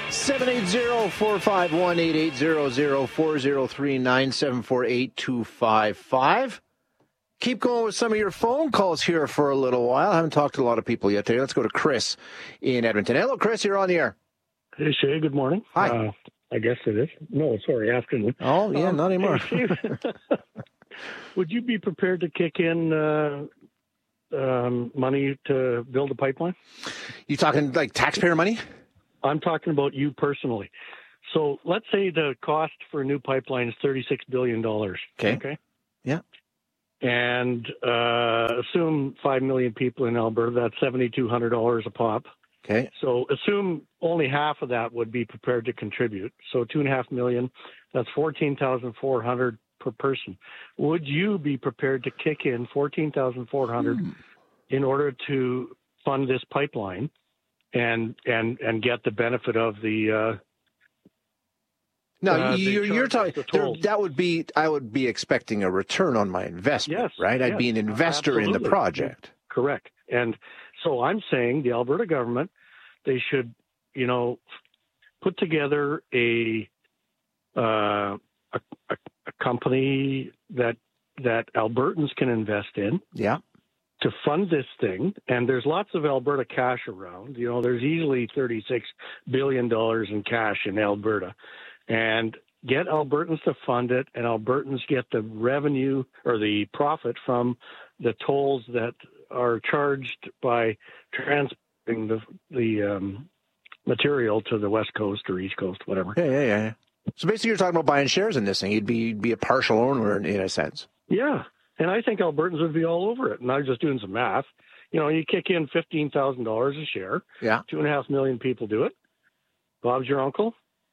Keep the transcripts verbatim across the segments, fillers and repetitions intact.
seven eight zero, four five one, eight eight zero zero, four zero three, nine seven four, eight two five five. Keep going with some of your phone calls here for a little while. I haven't talked to a lot of people yet today. Let's go to Chris in Edmonton. Hello, Chris. You're on the air. Hey, Shay. Good morning. Hi. Uh, I guess it is. No, sorry, afternoon. Oh, yeah, um, not anymore. Hey, would you be prepared to kick in uh, um, money to build a pipeline? You talking like taxpayer money? I'm talking about you personally. So let's say the cost for a new pipeline is thirty-six billion dollars. Okay. Okay. Yeah. And uh, assume five million people in Alberta, that's seven thousand two hundred dollars a pop. Okay. So assume only half of that would be prepared to contribute. So two and a half million, that's fourteen thousand four hundred per person. Would you be prepared to kick in fourteen thousand four hundred hmm. in order to fund this pipeline and and and get the benefit of the? Uh, no, uh, you're, you're talking. That would be. I would be expecting a return on my investment, yes, right? I'd yes, be an investor absolutely. in the project. Correct. And so I'm saying the Alberta government, they should, you know, put together a uh, a, a, a company that that Albertans can invest in. Yeah. To fund this thing, and there's lots of Alberta cash around. You know, there's easily thirty-six billion dollars in cash in Alberta, and get Albertans to fund it, and Albertans get the revenue or the profit from the tolls that are charged by transporting the the um, material to the West Coast or East Coast, whatever. Yeah, yeah, yeah. So basically, you're talking about buying shares in this thing. You'd be you'd be a partial owner in, in a sense. Yeah. And I think Albertans would be all over it. And I was just doing some math. You know, you kick in fifteen thousand dollars a share. Yeah. Two and a half million people do it. Bob's your uncle.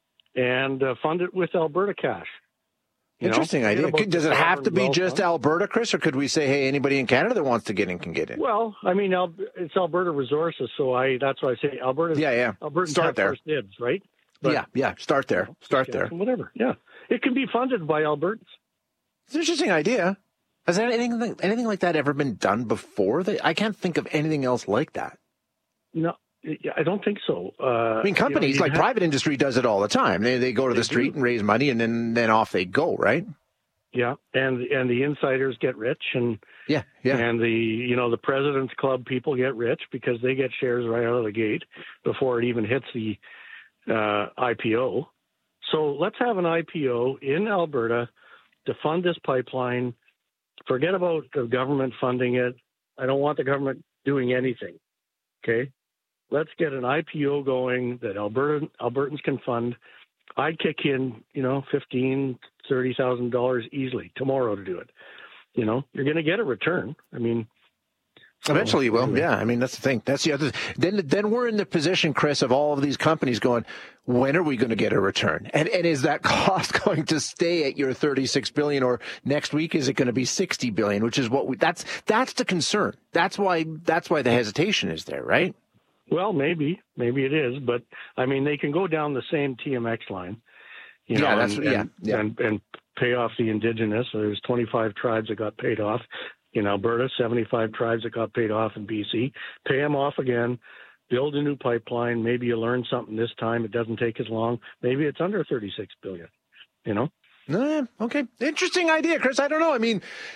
And uh, fund it with Alberta cash. You Interesting know? idea. Could, does it have to be just fund. Alberta, Chris, or could we say, hey, anybody in Canada that wants to get in can get in? Well, I mean, it's Alberta Resources, so I that's why I say Alberta. Yeah, yeah. Albertans Start have there. First dibs, right? But, yeah, yeah. Start there. You know, Start there. Whatever. Yeah. It can be funded by Albertans. It's an interesting idea. Has anything anything like that ever been done before? I can't think of anything else like that. No, I don't think so. Uh, I mean, companies, you know, like have, private industry does it all the time. They they go to the street do. and raise money, and then, then off they go, right? Yeah, and and the insiders get rich, and yeah, yeah, and the you know the President's Club people get rich because they get shares right out of the gate before it even hits the uh, I P O. So let's have an I P O in Alberta to fund this pipeline. Forget about the government funding it. I don't want the government doing anything. Okay, let's get an I P O going that Alberta Albertans can fund. I'd kick in, you know, fifteen, thirty thousand dollars easily tomorrow to do it. You know, you're going to get a return. I mean, eventually you will. Anyway. Yeah, I mean that's the thing. That's the other. Then, then we're in the position, Chris, of all of these companies going, when are we going to get a return? And and is that cost going to stay at your thirty-six billion dollars, or next week is it going to be sixty billion dollars? Which is what we. That's that's the concern. That's why that's why the hesitation is there, right? Well, maybe, maybe it is, but I mean, they can go down the same T M X line, you know, yeah, that's, and, yeah, and, yeah. and and pay off the indigenous. So there's twenty-five tribes that got paid off in Alberta, seventy-five tribes that got paid off in B C. Pay them off again, build a new pipeline. Maybe you learn something this time. It doesn't take as long. Maybe it's under thirty-six billion. You know. Uh, okay, interesting idea, Chris. I don't know. I mean,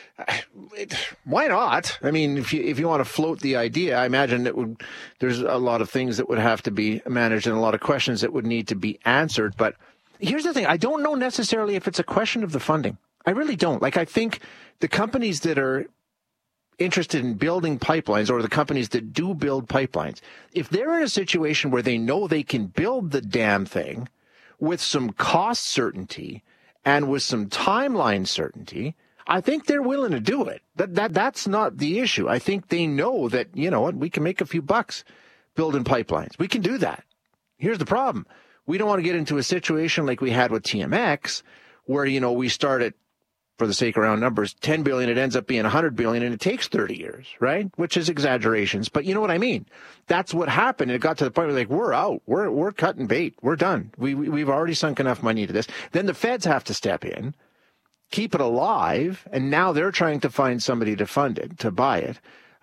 it, why not? I mean, if you if you want to float the idea, I imagine it would. There's a lot of things that would have to be managed and a lot of questions that would need to be answered. But here's the thing: I don't know necessarily if it's a question of the funding. I really don't. Like, I think the companies that are interested in building pipelines, or the companies that do build pipelines, if they're in a situation where they know they can build the damn thing with some cost certainty and with some timeline certainty, I think they're willing to do it. That that that's not the issue. I think they know that, you know what, we can make a few bucks building pipelines. We can do that. Here's the problem. We don't want to get into a situation like we had with T M X, where, you know, we start at, for the sake of round numbers, ten billion, it ends up being one hundred billion, and it takes thirty years, right? Which is exaggerations, but you know what I mean? That's what happened. It got to the point where, like, we're out. We're we're cutting bait. We're done. We, we, we've already sunk enough money into this. Then the feds have to step in, keep it alive, and now they're trying to find somebody to fund it, to buy it.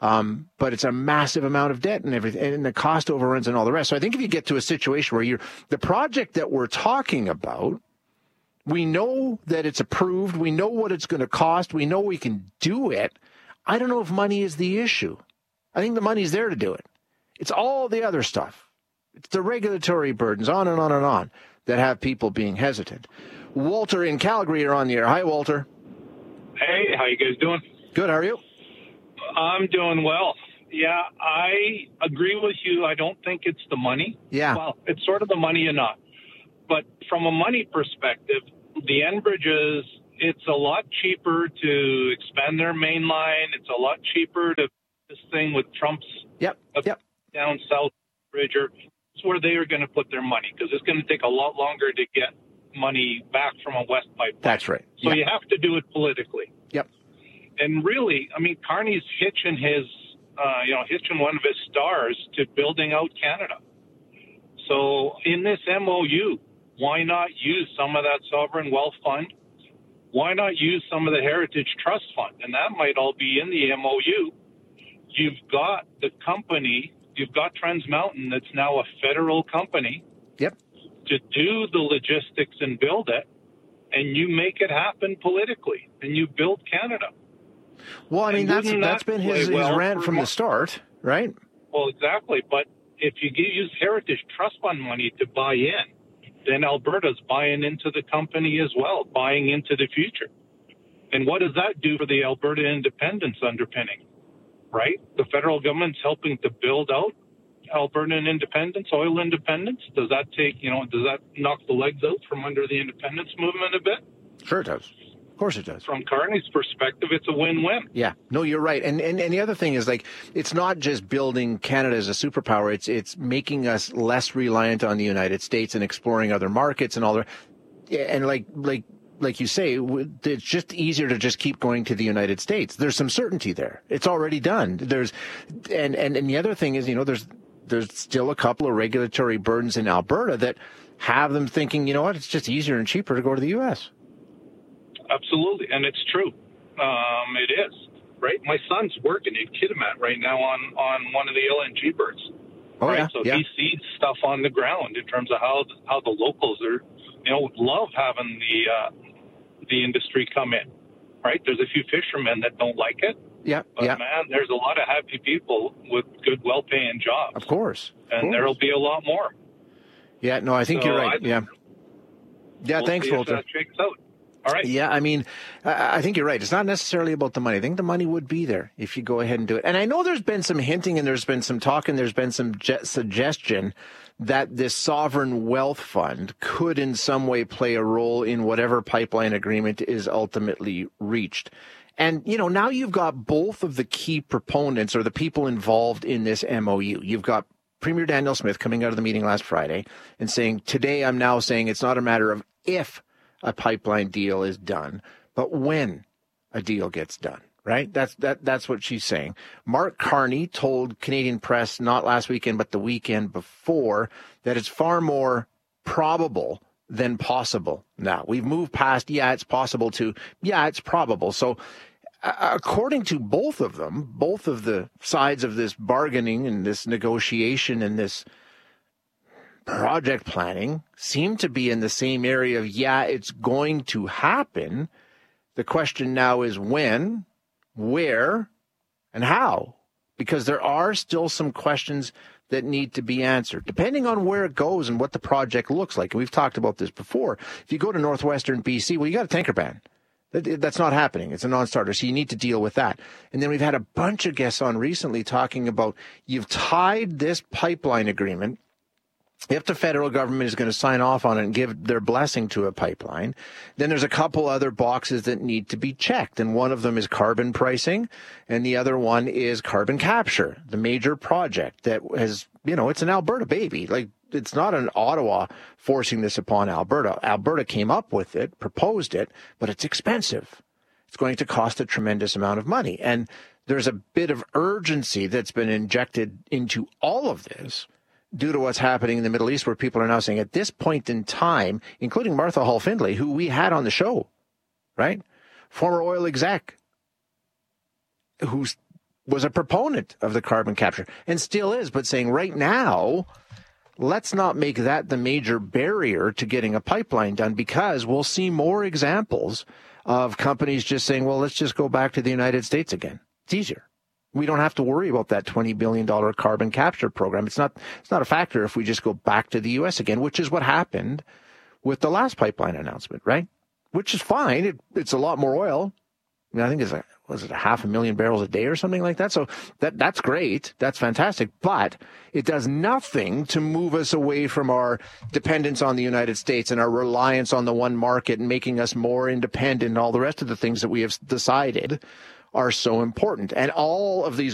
Um, but it's a massive amount of debt and everything, and the cost overruns and all the rest. So I think if you get to a situation where you're the project that we're talking about, we know that it's approved, we know what it's going to cost, we know we can do it. I don't know if money is the issue. I think the money's there to do it. It's all the other stuff. It's the regulatory burdens, on and on and on, that have people being hesitant. Walter in Calgary, you're on the air. Hi, Walter. Hey, how you guys doing? Good, how are you? I'm doing well. Yeah, I agree with you. I don't think it's the money. Yeah. Well, it's sort of the money and not. But from a money perspective, the Enbridges, it's a lot cheaper to expand their main line. It's a lot cheaper to this thing with Trump's yep. Yep. down south bridge. It's where they are going to put their money because it's going to take a lot longer to get money back from a West pipeline. That's right. So yep. you have to do it politically. Yep. And really, I mean, Carney's hitching his, uh, you know, hitching one of his stars to building out Canada. So in this M O U, why not use some of that sovereign wealth fund? Why not use some of the Heritage Trust Fund? And that might all be in the M O U. You've got the company, you've got Trans Mountain that's now a federal company. Yep. To do the logistics and build it, and you make it happen politically, and you build Canada. Well, I mean, that's that that's been his, well his rant from the start, right? Well, exactly. But if you use Heritage Trust Fund money to buy in, then Alberta's buying into the company as well, buying into the future. And what does that do for the Alberta independence underpinning, right? The federal government's helping to build out Albertan independence, oil independence. Does that take, you know, does that knock the legs out from under the independence movement a bit? Sure it does. Of course it does. From Carney's perspective, it's a win-win. Yeah, no, you're right. And, and and the other thing is, like, it's not just building Canada as a superpower. It's it's making us less reliant on the United States and exploring other markets and all that. And like like like you say, it's just easier to just keep going to the United States. There's some certainty there. It's already done. There's and and, and the other thing is, you know, there's there's still a couple of regulatory burdens in Alberta that have them thinking, you know what, it's just easier and cheaper to go to the U S. Absolutely, and it's true. Um, it is, right? My son's working in Kitimat right now on, on one of the L N G berths. Oh, right? yeah. So yeah. he sees stuff on the ground in terms of how how the locals are, you know, love having the uh, the industry come in, right? There's a few fishermen that don't like it. Yeah, but yeah. man, there's a lot of happy people with good, well-paying jobs. Of course. Of and course. There'll be a lot more. Yeah, no, I think so you're right. I, yeah. Yeah, we'll thanks, see Walter. If that shakes out. All right. Yeah, I mean, I think you're right. It's not necessarily about the money. I think the money would be there if you go ahead and do it. And I know there's been some hinting and there's been some talk and there's been some je- suggestion that this sovereign wealth fund could in some way play a role in whatever pipeline agreement is ultimately reached. And, you know, now you've got both of the key proponents or the people involved in this M O U. You've got Premier Danielle Smith coming out of the meeting last Friday and saying, today I'm now saying it's not a matter of if a pipeline deal is done, but when a deal gets done, right? That's that. That's what she's saying. Mark Carney told Canadian Press not last weekend, but the weekend before, that it's far more probable than possible. Now we've moved past, yeah, it's possible to, yeah, it's probable. So uh, according to both of them, both of the sides of this bargaining and this negotiation and this project planning seem to be in the same area of, yeah, it's going to happen. The question now is when, where, and how, because there are still some questions that need to be answered, depending on where it goes and what the project looks like. And we've talked about this before. If you go to northwestern B C, well, you got a tanker ban. That, that's not happening. It's a non-starter, so you need to deal with that. And then we've had a bunch of guests on recently talking about, you've tied this pipeline agreement. If the federal government is going to sign off on it and give their blessing to a pipeline, then there's a couple other boxes that need to be checked. And one of them is carbon pricing, and the other one is carbon capture, the major project that has, you know, it's an Alberta baby. Like, it's not an Ottawa forcing this upon Alberta. Alberta came up with it, proposed it, but it's expensive. It's going to cost a tremendous amount of money. And there's a bit of urgency that's been injected into all of this due to what's happening in the Middle East, where people are now saying at this point in time, including Martha Hall Findlay, who we had on the show, right? Former oil exec, who's was a proponent of the carbon capture and still is, but saying right now, let's not make that the major barrier to getting a pipeline done, because we'll see more examples of companies just saying, well, let's just go back to the United States again. It's easier. We don't have to worry about that twenty billion dollars carbon capture program. It's not, it's not a factor if we just go back to the U S again, which is what happened with the last pipeline announcement, right? Which is fine. It, it's a lot more oil. I mean, I think it's like, was it a half a million barrels a day or something like that? So that that's great. That's fantastic. But it does nothing to move us away from our dependence on the United States and our reliance on the one market and making us more independent and all the rest of the things that we have decided are so important. And all of these